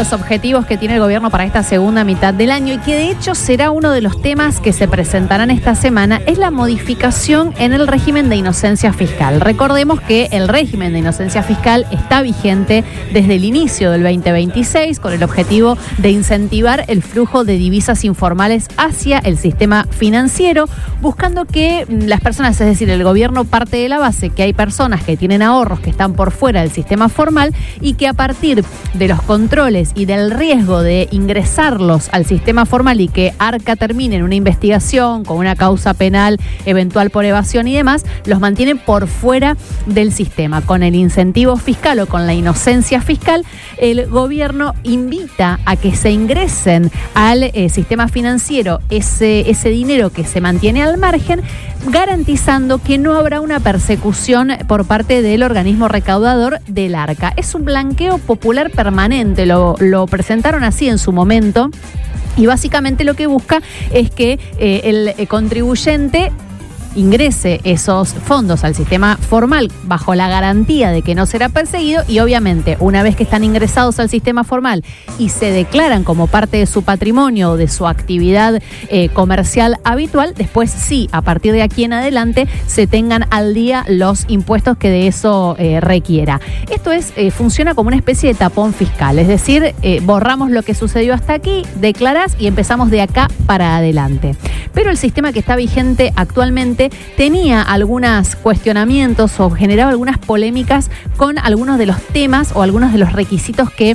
los objetivos que tiene el gobierno para esta segunda mitad del año y que de hecho será uno de los temas que se presentarán esta semana es la modificación en el régimen de inocencia fiscal. Recordemos que el régimen de inocencia fiscal está vigente desde el inicio del 2026 con el objetivo de incentivar el flujo de divisas informales hacia el sistema financiero, buscando que las personas, es decir, el gobierno parte de la base que hay personas que tienen ahorros que están por fuera del sistema formal y que a partir de los controles y del riesgo de ingresarlos al sistema formal y que ARCA termine en una investigación con una causa penal eventual por evasión y demás, los mantienen por fuera del sistema. Con el incentivo fiscal o con la inocencia fiscal, el gobierno invita a que se ingresen al sistema financiero ese dinero que se mantiene al margen, garantizando que no habrá una persecución por parte del organismo recaudador del ARCA. Es un blanqueo popular permanente, lo presentaron así en su momento y básicamente lo que busca es que el contribuyente ingrese esos fondos al sistema formal bajo la garantía de que no será perseguido y obviamente una vez que están ingresados al sistema formal y se declaran como parte de su patrimonio o de su actividad comercial habitual, después sí, a partir de aquí en adelante se tengan al día los impuestos que de eso requiera. Esto funciona como una especie de tapón fiscal, es decir, borramos lo que sucedió hasta aquí, declarás y empezamos de acá para adelante. Pero el sistema que está vigente actualmente tenía algunos cuestionamientos o generaba algunas polémicas con algunos de los temas o algunos de los requisitos que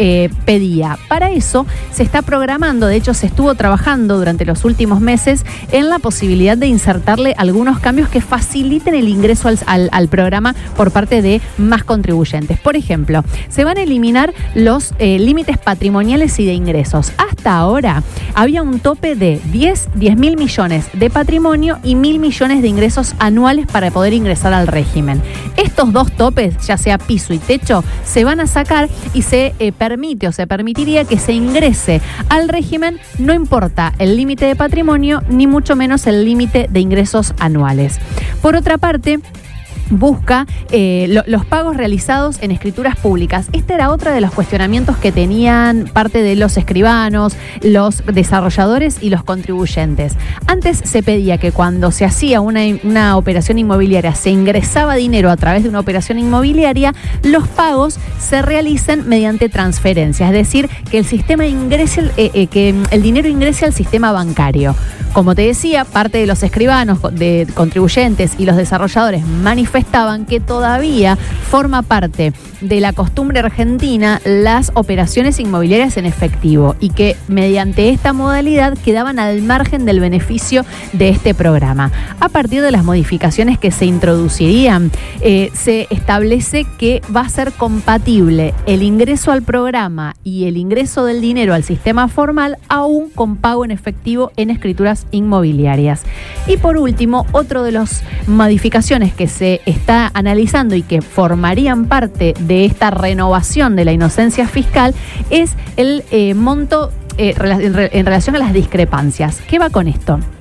pedía. Para eso se está programando, de hecho se estuvo trabajando durante los últimos meses en la posibilidad de insertarle algunos cambios que faciliten el ingreso al programa por parte de más contribuyentes. Por ejemplo, se van a eliminar los límites patrimoniales y de ingresos. Hasta ahora había un tope de 10.000 millones de patrimonio y 1.000 millones de ingresos anuales para poder ingresar al régimen. Estos dos topes, ya sea piso y techo, se van a sacar y se permite o se permitiría que se ingrese al régimen, no importa el límite de patrimonio ni mucho menos el límite de ingresos anuales. Por otra parte, busca los pagos realizados en escrituras públicas. Este era otro de los cuestionamientos que tenían parte de los escribanos, los desarrolladores y los contribuyentes. Antes se pedía que cuando se hacía una operación inmobiliaria, se ingresaba dinero a través de una operación inmobiliaria, los pagos se realicen mediante transferencia, es decir, que el sistema ingrese, que el dinero ingrese al sistema bancario. Como te decía, parte de los escribanos, de contribuyentes y los desarrolladores manifestaban que todavía forma parte de la costumbre argentina las operaciones inmobiliarias en efectivo y que mediante esta modalidad quedaban al margen del beneficio de este programa. A partir de las modificaciones que se introducirían, se establece que va a ser compatible el ingreso al programa y el ingreso del dinero al sistema formal aún con pago en efectivo en escrituras inmobiliarias. Y por último, otro de las modificaciones que se está analizando y que formarían parte de esta renovación de la inocencia fiscal es el monto en relación a las discrepancias. ¿Qué va con esto?